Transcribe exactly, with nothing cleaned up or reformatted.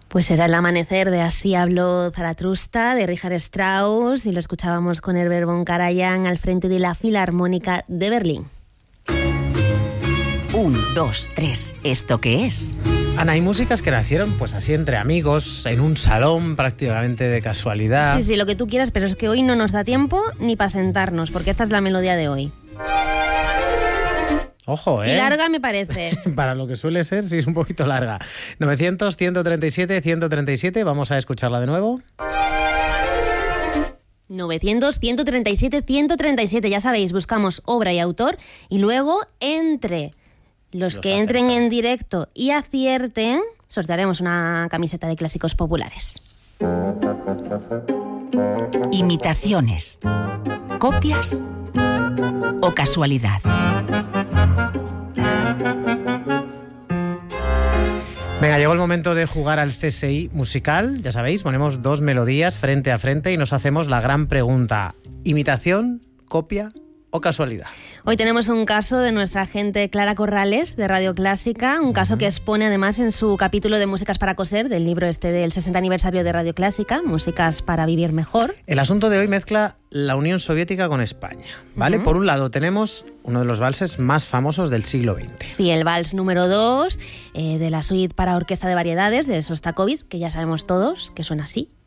Pues era el amanecer de Así habló Zaratrusta, de Richard Strauss, y lo escuchábamos con Herbert von Karajan al frente de la Filarmónica de Berlín. Un, dos, tres. ¿Esto qué es? Ana, hay músicas que nacieron pues así entre amigos, en un salón prácticamente de casualidad. Sí, sí, lo que tú quieras, pero es que hoy no nos da tiempo ni para sentarnos, porque esta es la melodía de hoy. Ojo, ¿eh? Y larga me parece. Para lo que suele ser, sí es un poquito larga. novecientos, ciento treinta y siete, ciento treinta y siete, vamos a escucharla de nuevo. novecientos, ciento treinta y siete, ciento treinta y siete, ya sabéis, buscamos obra y autor y luego entre los, los que entren acertan en directo y acierten, sortearemos una camiseta de clásicos populares. Imitaciones, copias o casualidad. Venga, llegó el momento de jugar al C S I musical. Ya sabéis, ponemos dos melodías frente a frente y nos hacemos la gran pregunta: ¿imitación, copia o casualidad? Hoy tenemos un caso de nuestra agente Clara Corrales, de Radio Clásica, un caso uh-huh. que expone además en su capítulo de Músicas para coser, del libro este del sesenta aniversario de Radio Clásica, Músicas para vivir mejor. El asunto de hoy mezcla la Unión Soviética con España, ¿vale? Uh-huh. Por un lado tenemos uno de los valses más famosos del siglo veinte. Sí, el vals número dos eh, de la suite para orquesta de variedades de Sostakovich, que ya sabemos todos que suena así.